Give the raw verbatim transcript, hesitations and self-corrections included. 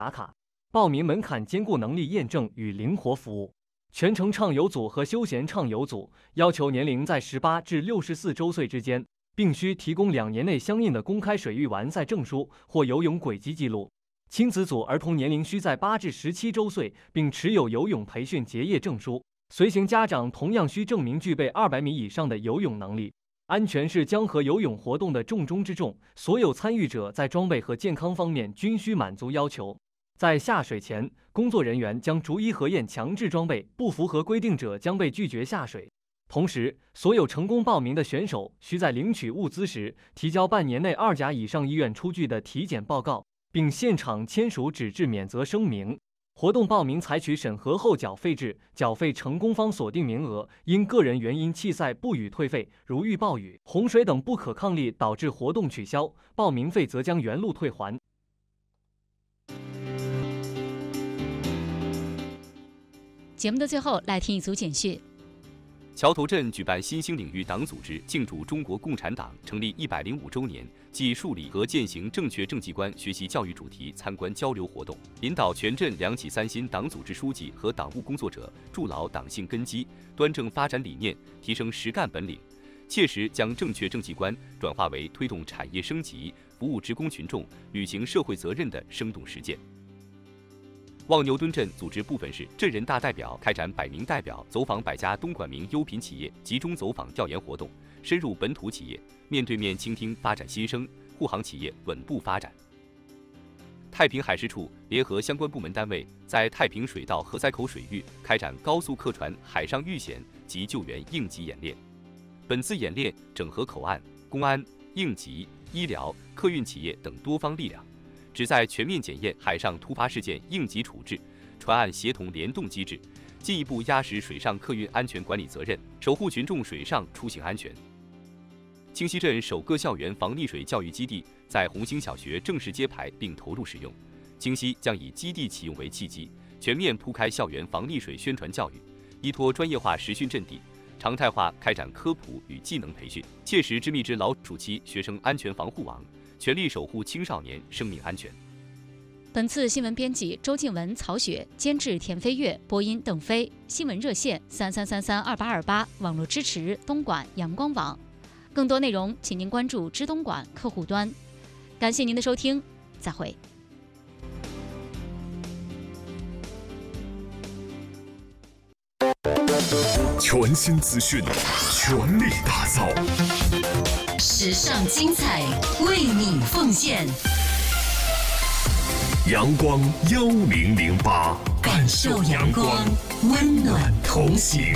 打卡，报名门槛兼顾能力验证与灵活服务。全程畅游组和休闲畅游组要求年龄在十八至六十四周岁之间，并需提供两年内相应的公开水域完赛证书或游泳轨迹记录。亲子组儿童年龄需在八至十七周岁，并持有游泳培训结业证书。随行家长同样需证明具备二百米以上的游泳能力。安全是江河游泳活动的重中之重，所有参与者在装备和健康方面均需满足要求。在下水前，工作人员将逐一核验强制装备，不符合规定者将被拒绝下水。同时，所有成功报名的选手需在领取物资时提交半年内二甲以上医院出具的体检报告，并现场签署纸质免责声明。活动报名采取审核后缴费制，缴费成功方锁定名额，因个人原因弃赛不予退费，如遇暴雨、洪水等不可抗力导致活动取消，报名费则将原路退还。 节目的最后，来听一组简讯。 桥头镇举办新兴领域党组织庆祝中国共产党成立一百零五周年暨树立和践行正确政绩观学习教育主题参观交流活动，引导全镇两起三新党组织书记和党务工作者筑牢党性根基，端正发展理念，提升实干本领，切实将正确政绩观转化为推动产业升级、服务职工群众、履行社会责任的生动实践。望牛墩镇组织部分市镇人大代表开展百名代表走访百家东莞名优品企业集中走访调研活动，深入本土企业，面对面倾听发展心声，护航企业稳步发展。太平海事处联合相关部门单位在太平水道荷载口水域开展高速客船海上遇险及救援应急演练。本次演练整合口岸、公安、应急、医疗、客运企业等多方力量，旨在全面检验海上突发事件应急处置、船岸协同联动机制，进一步压实水上客运安全管理责任，守护群众水上出行安全。清溪镇首个校园防溺水教育基地在红星小学正式揭牌并投入使用。清溪将以基地启用为契机，全面铺开校园防溺水宣传教育，依托专业化实训阵地，常态化开展科普与技能培训，切实织密之老暑期学生安全防护网，全力守护青少年生命安全。 本次新闻编辑周静文、曹雪，监制田飞跃，播音邓飞。新闻热线三三三三二八二八，网络支持东莞阳光网。更多内容，请您关注知东莞客户端。感谢您的收听，再会。 全新资讯，全力打造， 时尚精彩，为你奉献。 阳光幺零零八，感受阳光，温暖同行。